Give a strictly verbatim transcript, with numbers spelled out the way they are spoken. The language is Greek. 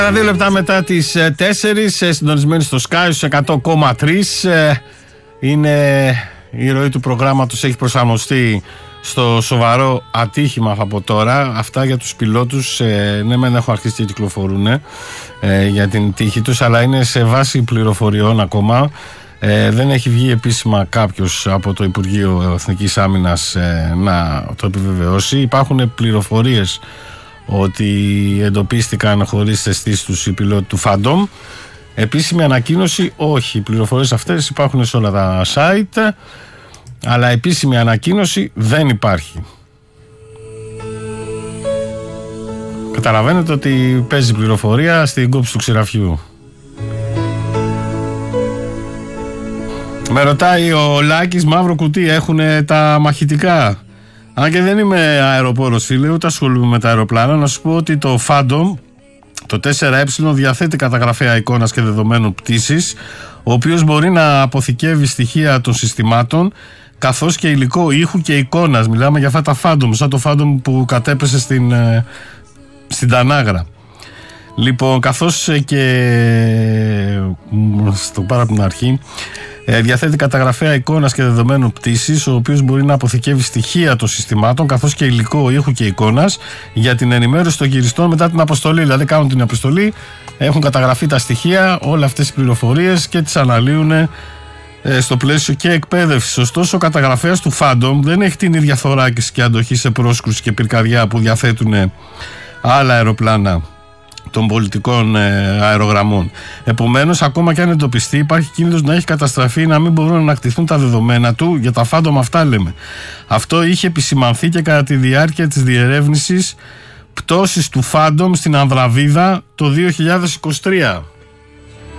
Δύο λεπτά μετά τις τέσσερις, συντονισμένοι στο Sky στους εκατό κόμμα τρία. Είναι η ροή του προγράμματος, έχει προσαρμοστεί στο σοβαρό ατύχημα από τώρα. Αυτά για τους πιλότους, ε, ναι μεν έχουν αρχίσει και κυκλοφορούν ε, για την τύχη τους, αλλά είναι σε βάση πληροφοριών ακόμα. Ε, δεν έχει βγει επίσημα κάποιος από το Υπουργείο Εθνικής Άμυνας ε, να το επιβεβαιώσει. Υπάρχουν πληροφορίες ότι εντοπίστηκαν χωρίς αισθήσεις τους οι πιλότοι του Phantom. Επίσημη ανακοίνωση όχι. Οι πληροφορίες αυτές υπάρχουν σε όλα τα site, αλλά επίσημη ανακοίνωση δεν υπάρχει. Καταλαβαίνετε ότι παίζει πληροφορία στην κόψη του ξηραφιού. Με ρωτάει ο Λάκης, μαύρο κουτί έχουν τα μαχητικά? Αν και δεν είμαι αεροπόρος, φίλε, ούτε ασχολούμαι με τα αεροπλάνα, να σου πω ότι το Phantom, το τέσσερα ε, διαθέτει καταγραφέα εικόνας και δεδομένων πτήσης, ο οποίος μπορεί να αποθηκεύει στοιχεία των συστημάτων, καθώς και υλικό ήχου και εικόνας. Μιλάμε για αυτά τα Phantom, σαν το Phantom που κατέπεσε στην, στην Τανάγρα. Λοιπόν, καθώς και στο πάρα από την αρχή, διαθέτει καταγραφέα εικόνας και δεδομένων πτήσης, ο οποίος μπορεί να αποθηκεύει στοιχεία των συστημάτων, καθώς και υλικό ήχου και εικόνας για την ενημέρωση των γυριστών μετά την αποστολή. Δηλαδή, κάνουν την αποστολή, έχουν καταγραφεί τα στοιχεία, όλες αυτές οι πληροφορίες και τις αναλύουν ε, στο πλαίσιο και εκπαίδευσης. Ωστόσο, ο καταγραφέας του Phantom δεν έχει την ίδια θωράκιση και αντοχή σε πρόσκρουση και πυρκαγιά που διαθέτουν άλλα αεροπλάνα των πολιτικών ε, αερογραμμών. Επομένως, ακόμα και αν εντοπιστεί, υπάρχει κίνδυνος να έχει καταστραφεί ή να μην μπορούν να ανακτηθούν τα δεδομένα του. Για τα Phantom αυτά λέμε. Αυτό είχε επισημανθεί και κατά τη διάρκεια της διερεύνησης πτώσης του Phantom στην Ανδραβίδα το δύο χιλιάδες είκοσι τρία.